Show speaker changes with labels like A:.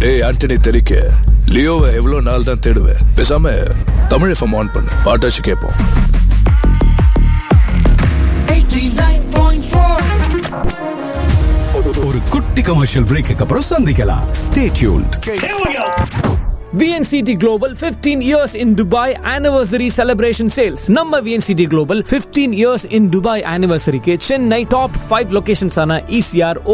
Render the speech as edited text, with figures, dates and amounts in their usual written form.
A: டேய் ஆண்டனி தெரிக்க லியோவை எவ்வளவு நாள் தான் தேடுவேன்? பேசாம தமிழ் எஃப்எம் ஆன் பண்ணு, பாட்டாச்சு கேட்போம்.
B: 89.4. ஒரு குட்டி கமர்ஷியல் பிரேக்கு அப்புறம் சந்திக்கலாம். Stay tuned.
C: VNCT Global 15 years in Dubai anniversary celebration sales. நம்ம VNCT Global 15 years in Dubai anniversary க்கு சென்னை top 5 locations ஆன ECR